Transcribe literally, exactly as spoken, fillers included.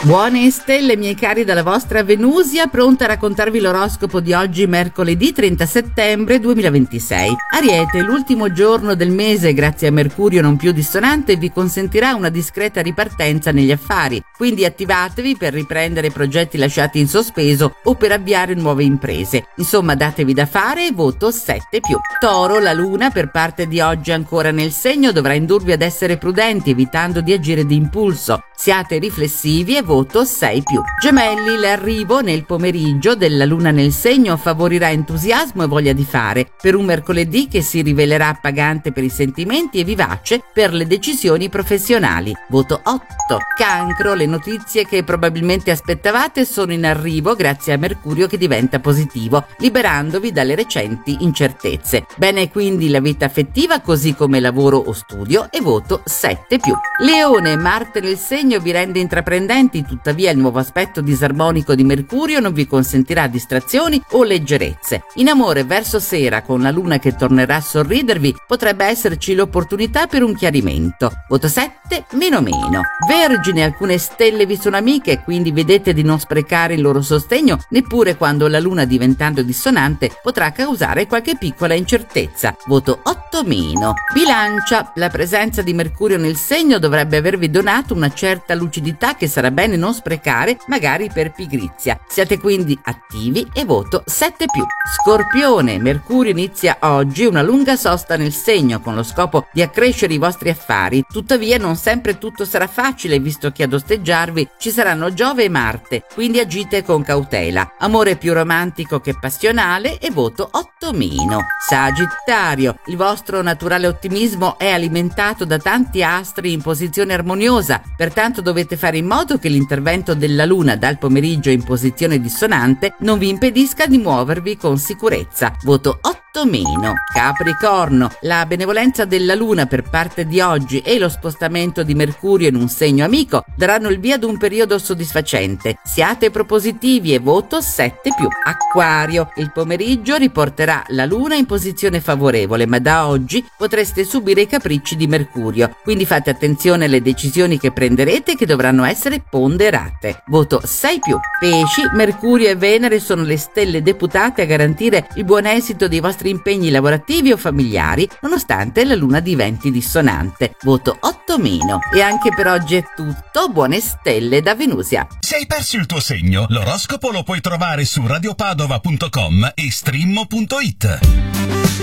Buone stelle, miei cari, dalla vostra Venusia, pronta a raccontarvi l'oroscopo di oggi, mercoledì trenta settembre duemilaventisei. Ariete, l'ultimo giorno del mese, grazie a Mercurio non più dissonante, vi consentirà una discreta ripartenza negli affari, quindi attivatevi per riprendere progetti lasciati in sospeso o per avviare nuove imprese. Insomma, datevi da fare e voto sette più. Toro, la luna per parte di oggi ancora nel segno dovrà indurvi ad essere prudenti, evitando di agire di impulso. Siate riflessivi e voto sei più. Gemelli, l'arrivo nel pomeriggio della luna nel segno favorirà entusiasmo e voglia di fare per un mercoledì che si rivelerà appagante per i sentimenti e vivace per le decisioni professionali. Voto otto. Cancro, le notizie che probabilmente aspettavate sono in arrivo grazie a Mercurio che diventa positivo, liberandovi dalle recenti incertezze. Bene quindi la vita affettiva così come lavoro o studio e voto sette più. Leone, Marte nel segno vi rende intraprendenti, tuttavia il nuovo aspetto disarmonico di Mercurio non vi consentirà distrazioni o leggerezze. In amore, verso sera, con la luna che tornerà a sorridervi, potrebbe esserci l'opportunità per un chiarimento. Voto sette, meno meno. Vergine, alcune stelle vi sono amiche, quindi vedete di non sprecare il loro sostegno, neppure quando la luna, diventando dissonante, potrà causare qualche piccola incertezza. Voto otto meno. Bilancia, la presenza di Mercurio nel segno dovrebbe avervi donato una certa lucidità che sarà bene non sprecare, magari per pigrizia. Siate quindi attivi e voto sette più. Scorpione, Mercurio inizia oggi una lunga sosta nel segno con lo scopo di accrescere i vostri affari, tuttavia non sempre tutto sarà facile visto che ad osteggiarvi ci saranno Giove e Marte, quindi agite con cautela. Amore più romantico che passionale e voto otto meno. Sagittario, il vostro naturale ottimismo è alimentato da tanti astri in posizione armoniosa, pertanto dovete fare in modo che l'intervento della luna dal pomeriggio in posizione dissonante non vi impedisca di muovervi con sicurezza. Voto otto meno. Capricorno, la benevolenza della luna per parte di oggi e lo spostamento di Mercurio in un segno amico daranno il via ad un periodo soddisfacente. Siate propositivi e voto sette più. Acquario, il pomeriggio riporterà la luna in posizione favorevole, ma da oggi potreste subire i capricci di Mercurio, quindi fate attenzione alle decisioni che prenderete che dovranno essere ponderate. Voto sei più. Pesci, Mercurio e Venere sono le stelle deputate a garantire il buon esito dei vostri impegni lavorativi o familiari, nonostante la luna diventi dissonante. Voto otto meno. E anche per oggi è tutto. Buone stelle da Venusia. Se hai perso il tuo segno, l'oroscopo lo puoi trovare su radiopadova punto com e stream punto it.